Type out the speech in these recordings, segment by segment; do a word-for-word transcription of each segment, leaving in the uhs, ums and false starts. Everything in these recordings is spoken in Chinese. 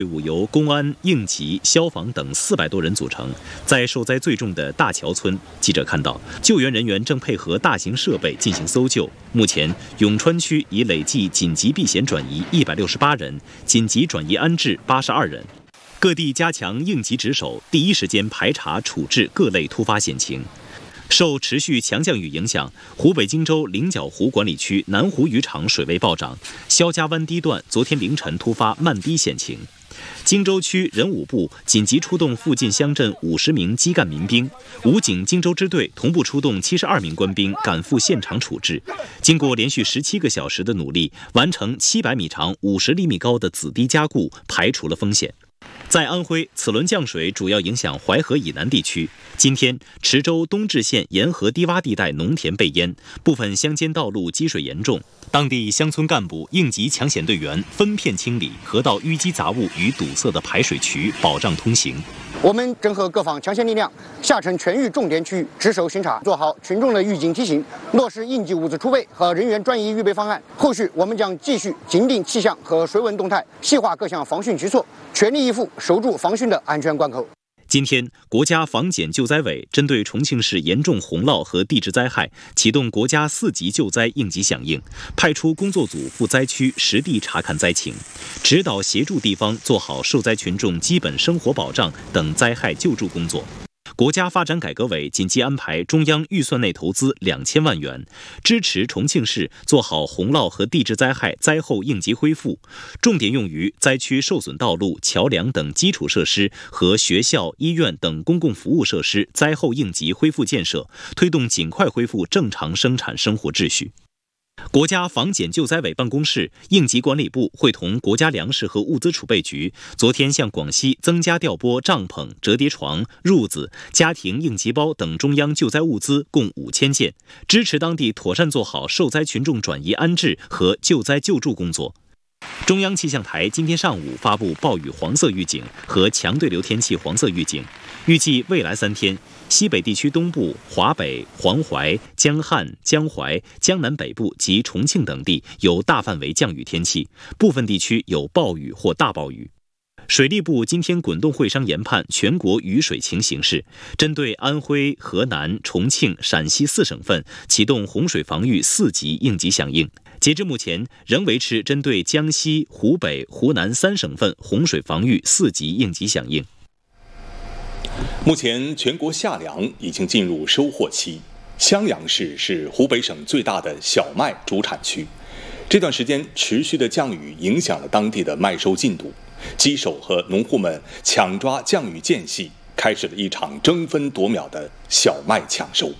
队伍由公安、应急、消防等四百多人组成。在受灾最重的大桥村，记者看到救援人员正配合大型设备进行搜救。目前，永川区已累计紧急避险转移一百六十八人，紧急转移安置八十二人。各地加强应急值守，第一时间排查处置各类突发险情。受持续强降雨影响，湖北荆州菱角湖管理区南湖渔场水位暴涨，肖家湾堤段昨天凌晨突发漫堤险情。荆州区人武部紧急出动附近乡镇五十名基干民兵，武警荆州支队同步出动七十二名官兵赶赴现场处置。经过连续十七个小时的努力，完成七百米长、五十厘米高的子堤加固，排除了风险。在安徽，此轮降水主要影响淮河以南地区。今天，池州东至县沿河低洼地带农田被淹，部分乡间道路积水严重。当地乡村干部、应急抢险队员分片清理河道淤积杂物与堵塞的排水渠，保障通行。 我们整合各方强县力量，下沉全域重点区域，值守巡查，做好群众的预警提醒，落实应急物资储备和人员转移预备方案。后续我们将继续紧盯气象和水文动态，细化各项防汛举措，全力以赴守住防汛的安全关口。 今天，国家防检救灾委针对重庆市严重洪涝和地质灾害，启动国家四级救灾应急响应，派出工作组赴灾区实地查看灾情，指导协助地方做好受灾群众基本生活保障等灾害救助工作。国家发展改革委紧急安排中央预算内投资两千万元，支持重庆市做好洪涝和地质灾害灾后应急恢复，重点用于灾区受损道路、桥梁等基础设施和学校、医院等公共服务设施灾后应急恢复建设，推动尽快恢复正常生产生活秩序。国家防检救灾委办公室、应急管理部会同国家粮食和物资储备局，昨天向广西增加调拨帐篷、折叠床、褥子、家庭应急包等中央救灾物资共五千件，支持当地妥善做好受灾群众转移安置和救灾救助工作。中央气象台今天上午发布暴雨黄色预警和强对流天气黄色预警，预计未来三天，西北地区东部、华北、黄淮、江汉、江淮、江南北部及重庆等地有大范围降雨天气，部分地区有暴雨或大暴雨。水利部今天滚动会商研判全国雨水情形势，针对安徽、河南、重庆、陕西四省份启动洪水防御四级应急响应。截至目前，仍维持针对江西、湖北、湖南三省份洪水防御四级应急响应。 目前，全国夏粮已经进入收获期。襄阳市是湖北省最大的小麦主产区，这段时间持续的降雨影响了当地的麦收进度，机手和农户们抢抓降雨间隙，开始了一场争分夺秒的小麦抢收。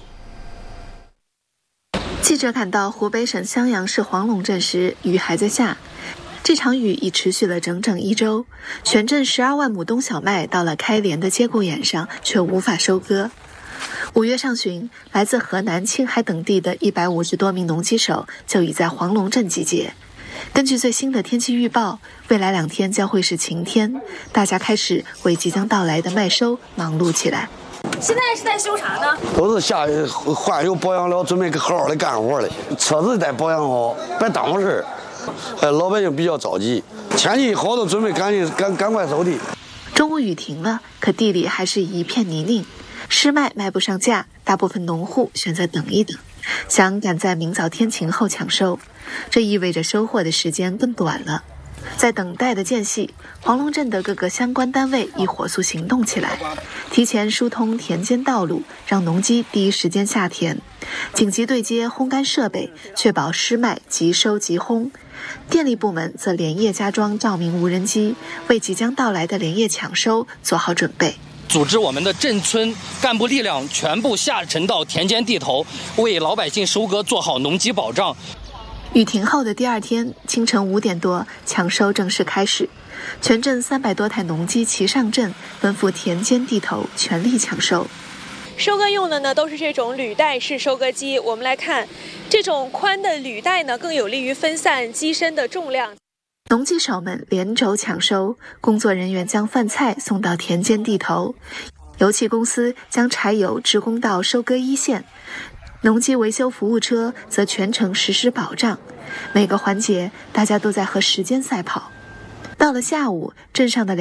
记者赶到湖北省襄阳市黄龙镇时，雨还在下。这场雨已持续了整整一周，全镇十二万亩冬小麦到了开镰的节骨眼上，却无法收割。五月上旬，来自河南、青海等地的一百五十多名农机手就已在黄龙镇集结。根据最新的天气预报，未来两天将会是晴天，大家开始为即将到来的麦收忙碌起来。 现在是在修啥呢？ 都是下换油保养了，准备好好的干活了。车子得保养好，别耽误事儿。呃，老百姓比较着急，天气好都准备赶紧赶赶快收地。 中午雨停了，可地里还是一片泥泞，湿麦卖不上价，大部分农户选择等一等，想赶在明早天晴后抢收。这意味着收获的时间更短了。在等待的间隙，黄龙镇的各个相关单位已火速行动起来，提前疏通田间道路，让农机第一时间下田，紧急对接烘干设备，确保湿麦即收即烘。电力部门则连夜加装照明无人机，为即将到来的连夜抢收做好准备。 组织我们的镇村干部力量全部下沉到田间地头，为老百姓收割做好农机保障。 雨停后的第二天清晨五点多，抢收正式开始。全镇三百多台农机齐上阵，奔赴田间地头，全力抢收。 收割用的呢都是这种履带式收割机。我们来看，这种宽的履带呢，更有利于分散机身的重量。 农机手们连轴抢收，工作人员将饭菜送到田间地头，油气公司将柴油直供到收割一线。农机维修服务车则全程实施保障，每个环节大家都在和时间赛跑。 到了下午，镇上的